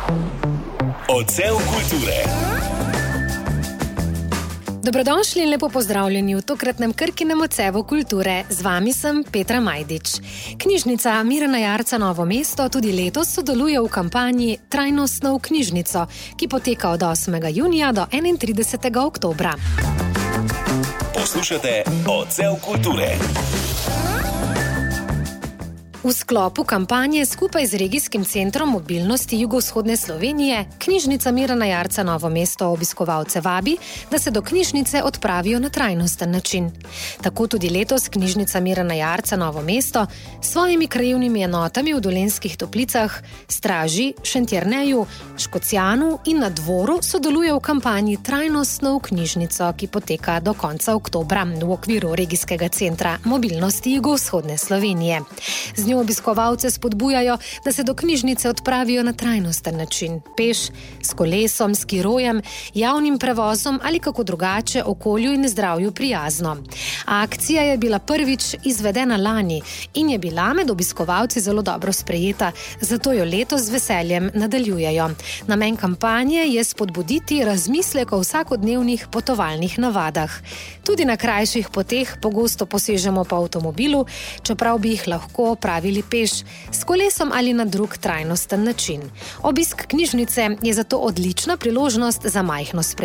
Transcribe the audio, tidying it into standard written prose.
Odsev kulture. Dobrodošli in lepo pozdravljeni v tokratnem Krkinem odsevu kulture. Z vami sem Petra Majdič. Knjižnica Mirana Jarca Novo mesto tudi letos sodeluje v kampanji Trajnostno v knjižnico, ki poteka od 8. junija do 31. oktobra. Poslušate Odsev kulture. V sklopu kampanje skupaj z Regijskim centrom mobilnosti Jugovzhodne Slovenije Knjižnica Mirana Jarca Novo mesto obiskovalce vabi, da se do knjižnice odpravijo na trajnosten način. Tako tudi letos Knjižnica Mirana Jarca Novo mesto s svojimi krajevnimi enotami v Dolenjskih Toplicah, Straži, Šentjerneju, Škocjanu in na Dvoru sodeluje v kampanji Trajnostno v knjižnico, ki poteka do konca oktobra v okviru Regijskega centra mobilnosti Jugovzhodne Slovenije. Z njo obiskovalce spodbujajo, da se do knjižnice odpravijo na trajnosten način, peš, s kolesom, skirojem, javnim prevozom ali kako drugače okolju in zdravju prijazno. Akcija je bila prvič izvedena lani in je bila med obiskovalci zelo dobro sprejeta, zato jo letos z veseljem nadaljujejo. Namen kampanje je spodbuditi razmislek o vsakodnevnih potovalnih navadah. Tudi na krajših poteh pogosto posežemo po avtomobilu, čeprav bi jih lahko opravili peš, s kolesom ali na drug trajnosten način. Obisk knjižnice je zato odlična priložnost za majhno spremembo